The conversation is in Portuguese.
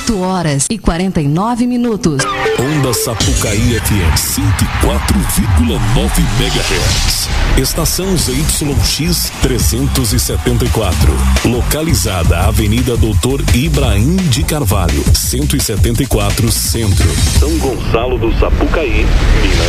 8h49. Onda Sapucaí FM 104,9 MHz. Estação ZYX 374. Localizada Avenida Doutor Ibrahim de Carvalho, 174 Centro, São Gonçalo do Sapucaí, Minas